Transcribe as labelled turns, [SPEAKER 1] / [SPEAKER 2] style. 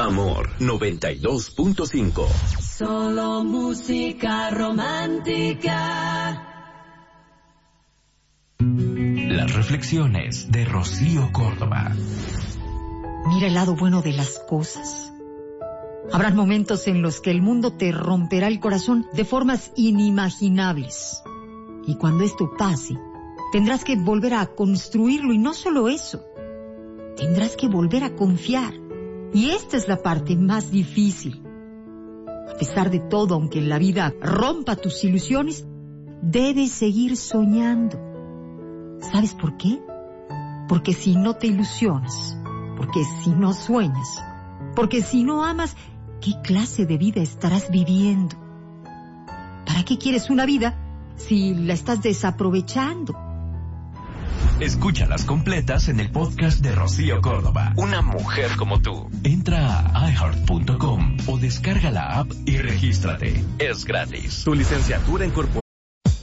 [SPEAKER 1] Amor 92.5.
[SPEAKER 2] Solo música romántica.
[SPEAKER 3] Las reflexiones de Rocío Córdoba.
[SPEAKER 4] Mira el lado bueno de las cosas. Habrán momentos en los que el mundo te romperá el corazón de formas inimaginables. Y cuando esto pase, tendrás que volver a construirlo, y no solo eso. Tendrás que volver a confiar. Y esta es la parte más difícil. A pesar de todo, aunque la vida rompa tus ilusiones, debes seguir soñando. ¿Sabes por qué? Porque si no te ilusionas, porque si no sueñas, porque si no amas, ¿qué clase de vida estarás viviendo? ¿Para qué quieres una vida si la estás desaprovechando?
[SPEAKER 3] Escúchalas completas en el podcast de Rocío Córdoba. Una mujer como tú. Entra a iHeart.com o descarga la app y regístrate. Es gratis.
[SPEAKER 1] Tu licenciatura en corporación